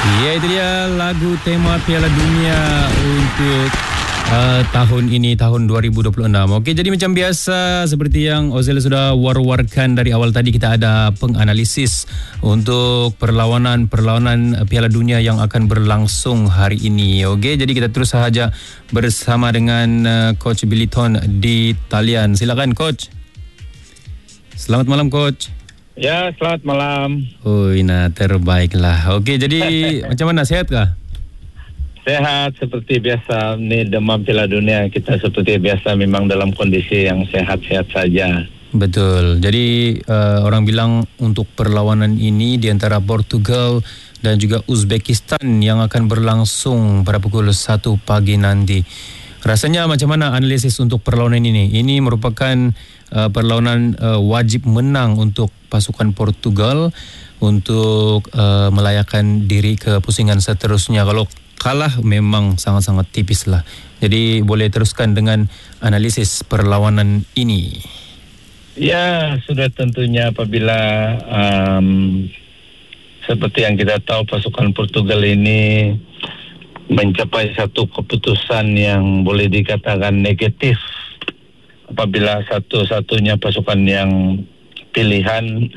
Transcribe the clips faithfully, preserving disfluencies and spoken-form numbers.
Ya, itu dia lagu tema Piala Dunia untuk uh, tahun ini, tahun dua ribu dua puluh enam. Okey, jadi macam biasa, seperti yang Ozil sudah war-warkan dari awal tadi, kita ada penganalisis untuk perlawanan-perlawanan Piala Dunia yang akan berlangsung hari ini. Okey, jadi kita terus sahaja bersama dengan uh, Coach Biliton di talian. Silakan, Coach. Selamat malam, Coach. Ya, selamat malam. Oh, nah terbaiklah. Okey, jadi macam mana, sehat kah? Sehat seperti biasa. Ni demam Piala Dunia, kita seperti biasa memang dalam kondisi yang sehat-sehat saja. Betul. Jadi uh, orang bilang untuk perlawanan ini di antara Portugal dan juga Uzbekistan yang akan berlangsung pada pukul satu pagi nanti. Rasanya macam mana analisis untuk perlawanan ini? Ini merupakan uh, perlawanan uh, wajib menang untuk pasukan Portugal untuk uh, melayakan diri ke pusingan seterusnya. Kalau kalah memang sangat-sangat tipis lah. Jadi boleh teruskan dengan analisis perlawanan ini. Ya, sudah tentunya apabila um, seperti yang kita tahu pasukan Portugal ini mencapai satu keputusan yang boleh dikatakan negatif apabila satu-satunya pasukan yang pilihan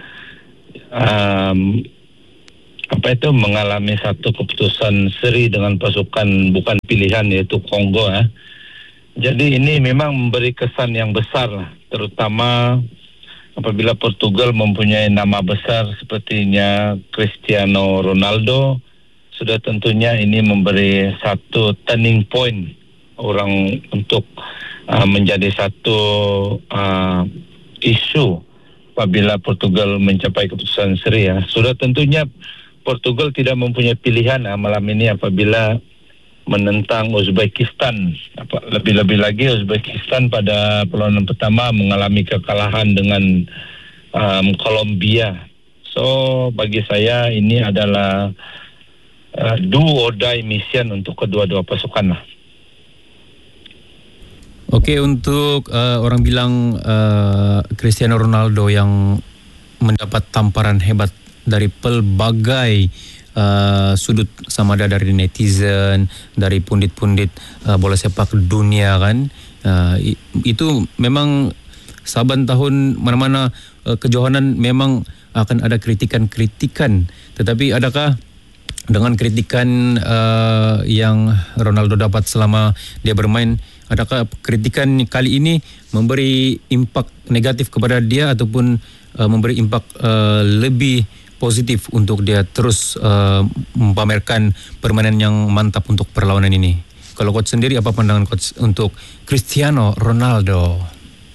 um, apa itu mengalami satu keputusan seri dengan pasukan bukan pilihan, yaitu Kongo. Eh. Jadi ini memang memberi kesan yang besar, terutama apabila Portugal mempunyai nama besar sepertinya Cristiano Ronaldo. Sudah tentunya ini memberi satu turning point orang untuk uh, menjadi satu uh, isu apabila Portugal mencapai keputusan seri. Ya. Sudah tentunya Portugal tidak mempunyai pilihan uh, malam ini apabila menentang Uzbekistan. Lebih-lebih lagi Uzbekistan pada perlawanan pertama mengalami kekalahan dengan um, Kolombia. So bagi saya ini adalah Uh, do or die mission untuk kedua-dua pasukan lah. Okey, untuk uh, orang bilang uh, Cristiano Ronaldo yang mendapat tamparan hebat dari pelbagai uh, sudut, sama ada dari netizen, dari pundit-pundit uh, bola sepak dunia kan. Uh, itu memang saban tahun mana-mana uh, kejohanan memang akan ada kritikan-kritikan. Tetapi adakah dengan kritikan uh, yang Ronaldo dapat selama dia bermain, adakah kritikan kali ini memberi impak negatif kepada dia ataupun uh, memberi impak uh, lebih positif untuk dia terus uh, mempamerkan permainan yang mantap untuk perlawanan ini? Kalau coach sendiri, apa pandangan coach untuk Cristiano Ronaldo?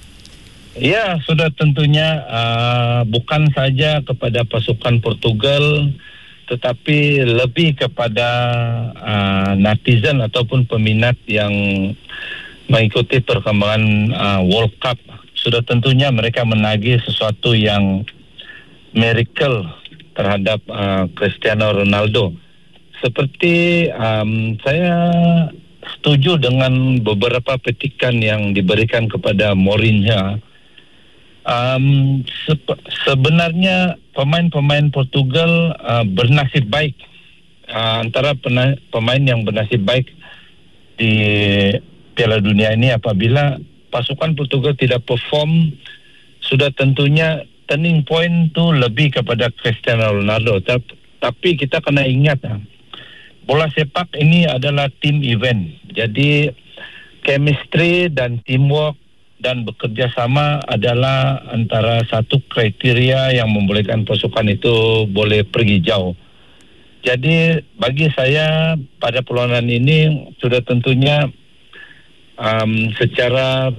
Ya, sudah tentunya uh, bukan saja kepada pasukan Portugal, tetapi lebih kepada uh, netizen ataupun peminat yang mengikuti perkembangan uh, World Cup. Sudah tentunya mereka menagih sesuatu yang miracle terhadap uh, Cristiano Ronaldo. Seperti um, saya setuju dengan beberapa petikan yang diberikan kepada Mourinho. Um, se- sebenarnya pemain-pemain Portugal uh, bernasib baik. Uh, antara pena- pemain yang bernasib baik di Piala Dunia ini apabila pasukan Portugal tidak perform, sudah tentunya turning point tu lebih kepada Cristiano Ronaldo. Tapi, tapi kita kena ingat, uh, bola sepak ini adalah team event. Jadi chemistry dan teamwork dan bekerja sama adalah antara satu kriteria yang membolehkan pasukan itu boleh pergi jauh. Jadi bagi saya pada perlawanan ini sudah tentunya um, secara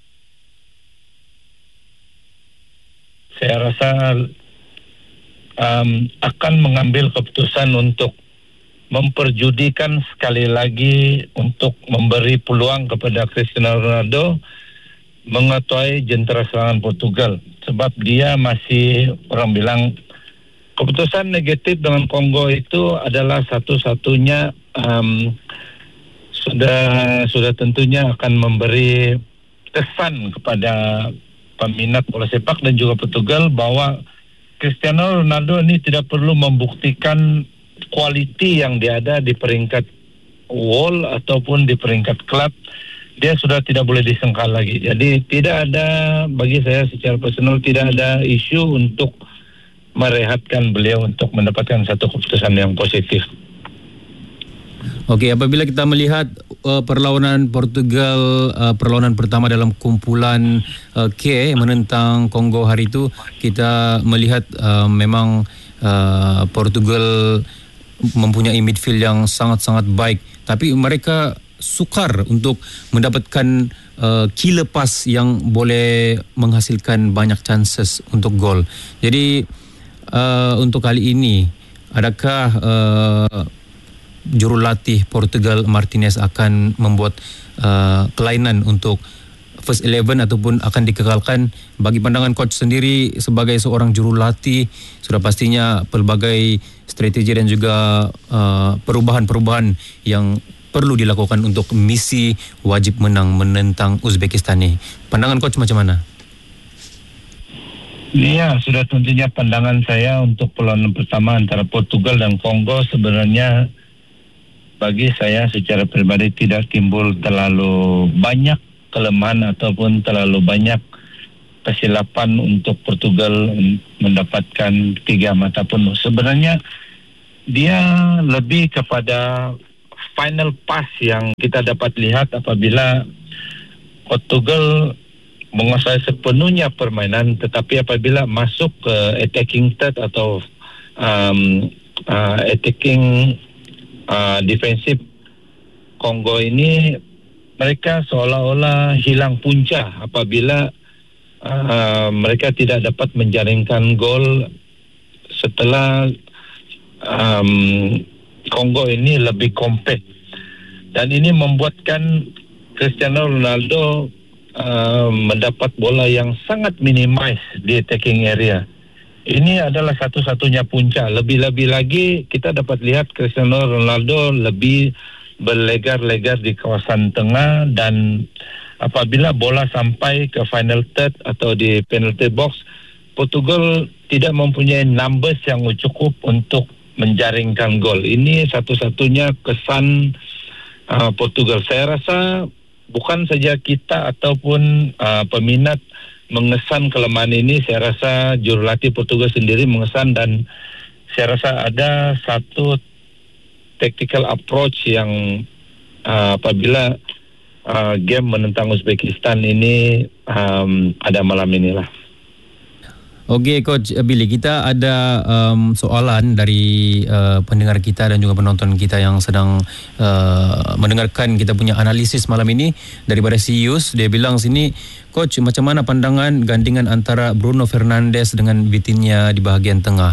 saya rasa um, akan mengambil keputusan untuk memperjudikan sekali lagi untuk memberi peluang kepada Cristiano Ronaldo mengetuai jentera serangan Portugal, sebab dia masih, orang bilang keputusan negatif dengan Kongo itu adalah satu-satunya um, sudah sudah tentunya akan memberi kesan kepada peminat bola sepak dan juga Portugal bahwa Cristiano Ronaldo ini tidak perlu membuktikan kualiti yang dia ada di peringkat world ataupun di peringkat klub, dia sudah tidak boleh disengkal lagi. Jadi tidak ada, bagi saya secara personal, tidak ada isu untuk merehatkan beliau untuk mendapatkan satu keputusan yang positif. Okey, apabila kita melihat uh, perlawanan Portugal, uh, perlawanan pertama dalam kumpulan uh, K menentang Kongo hari itu, kita melihat uh, memang uh, Portugal mempunyai midfield yang sangat-sangat baik, tapi mereka sukar untuk mendapatkan uh, killer pass yang boleh menghasilkan banyak chances untuk gol. Jadi uh, untuk kali ini, adakah uh, jurulatih Portugal Martinez akan membuat uh, kelainan untuk first eleven ataupun akan dikekalkan? Bagi pandangan coach sendiri sebagai seorang jurulatih, sudah pastinya pelbagai strategi dan juga uh, perubahan-perubahan yang perlu dilakukan untuk misi wajib menang menentang Uzbekistan ni. Pandangan coach macam mana? Ya, sudah tentunya pandangan saya untuk perlawanan pertama antara Portugal dan Kongo, sebenarnya bagi saya secara pribadi tidak timbul terlalu banyak kelemahan ataupun terlalu banyak kesilapan untuk Portugal mendapatkan tiga mata penuh. Sebenarnya dia lebih kepada final pass yang kita dapat lihat apabila Portugal menguasai sepenuhnya permainan, tetapi apabila masuk ke attacking third atau um, uh, attacking Uh, defensif Kongo ini, mereka seolah-olah hilang punca apabila uh, mereka tidak dapat menjaringkan gol setelah um, Kongo ini lebih kompak, dan ini membuatkan Cristiano Ronaldo uh, mendapat bola yang sangat minimize di attacking area. Ini adalah satu-satunya punca. Lebih-lebih lagi kita dapat lihat Cristiano Ronaldo lebih berlegar-legar di kawasan tengah, dan apabila bola sampai ke final third atau di penalty box, Portugal tidak mempunyai numbers yang cukup untuk menjaringkan gol. Ini satu-satunya kesan uh, Portugal. Saya rasa bukan saja kita ataupun uh, peminat mengesan kelemahan ini, saya rasa jurulatih Portugal sendiri mengesan, dan saya rasa ada satu tactical approach yang uh, apabila uh, game menentang Uzbekistan ini um, ada malam inilah. Okey Coach Billy, kita ada um, soalan dari uh, pendengar kita dan juga penonton kita yang sedang uh, mendengarkan kita punya analisis malam ini daripada Sius. Dia bilang sini, Coach, macam mana pandangan gandingan antara Bruno Fernandes dengan Vitinha di bahagian tengah?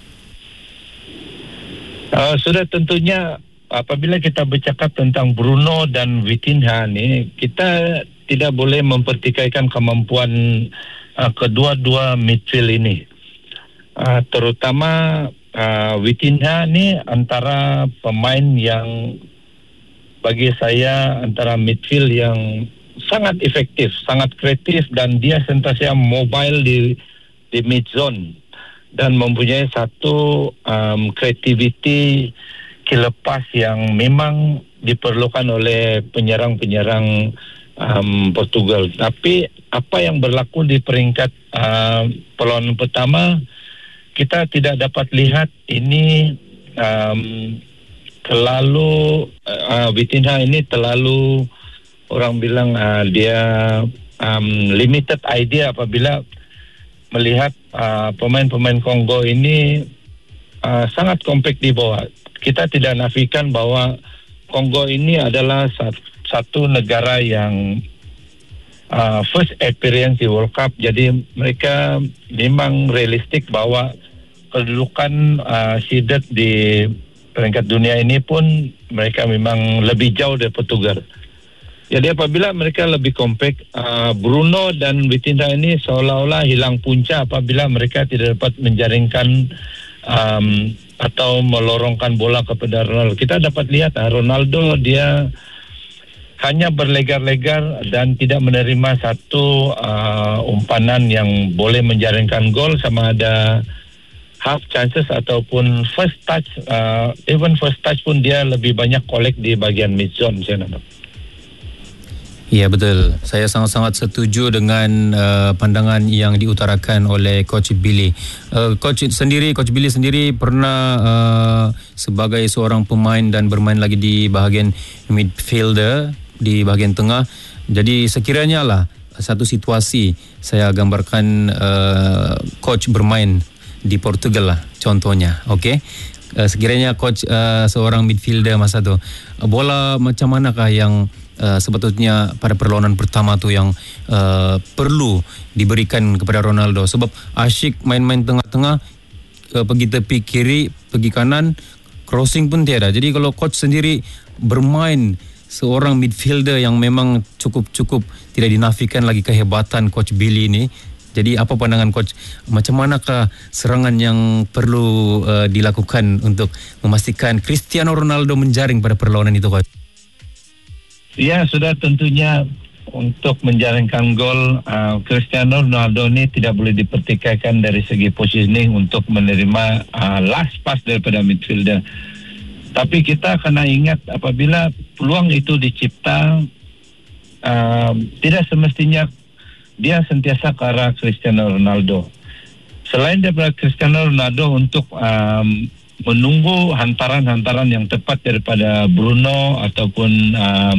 Uh, sudah tentunya apabila kita bercakap tentang Bruno dan Vitinha ni, kita tidak boleh mempertikaikan kemampuan Uh, kedua-dua midfield ini, uh, terutama uh, Vitinha ni antara pemain yang bagi saya antara midfield yang sangat efektif, sangat kreatif, dan dia sentiasa mobile di di mid zone dan mempunyai satu um, kreativiti killer pass yang memang diperlukan oleh penyerang-penyerang Um, Portugal. Tapi apa yang berlaku di peringkat uh, perlawanan pertama, kita tidak dapat lihat ini um, terlalu uh, Vitinha ini terlalu, orang bilang uh, dia um, limited idea apabila melihat uh, pemain-pemain Kongo ini uh, sangat kompak di bawah. Kita tidak nafikan bahwa Kongo ini adalah satu satu negara yang uh, first appearance di World Cup, jadi mereka memang realistik bahwa kedudukan uh, seeded di peringkat dunia ini pun mereka memang lebih jauh dari Portugal. Jadi apabila mereka lebih kompak, uh, Bruno dan Vitinha ini seolah-olah hilang punca apabila mereka tidak dapat menjaringkan um, atau melorongkan bola kepada Ronaldo. Kita dapat lihat uh, Ronaldo dia hanya berlegar-legar dan tidak menerima satu uh, umpanan yang boleh menjaringkan gol, sama ada half chances ataupun first touch, uh, even first touch pun dia lebih banyak collect di bahagian mid zone saya nampak. Ya, betul. Saya sangat-sangat setuju dengan uh, pandangan yang diutarakan oleh Coach Billy. Uh, Coach sendiri, Coach Billy sendiri pernah uh, sebagai seorang pemain dan bermain lagi di bahagian midfielder, di bahagian tengah. Jadi sekiranya lah satu situasi saya gambarkan uh, Coach bermain di Portugal lah contohnya, okey. Uh, sekiranya Coach uh, seorang midfielder masa tu, uh, bola macam manakah yang Uh, sebetulnya pada perlawanan pertama tu yang uh, perlu diberikan kepada Ronaldo, sebab asyik main-main tengah-tengah, uh, pergi tepi kiri, pergi kanan, crossing pun tiada. Jadi kalau coach sendiri bermain seorang midfielder yang memang cukup-cukup tidak dinafikan lagi kehebatan Coach Billy ini. Jadi apa pandangan coach, macam manakah serangan yang perlu uh, dilakukan untuk memastikan Cristiano Ronaldo menjaring pada perlawanan itu, coach? Ya, sudah tentunya untuk menjaringkan gol, uh, Cristiano Ronaldo ini tidak boleh dipertikaikan dari segi positioning untuk menerima uh, last pass daripada midfielder. Tapi kita kena ingat apabila peluang itu dicipta, uh, tidak semestinya dia sentiasa ke arah Cristiano Ronaldo. Selain daripada Cristiano Ronaldo untuk um, menunggu hantaran-hantaran yang tepat daripada Bruno ataupun um,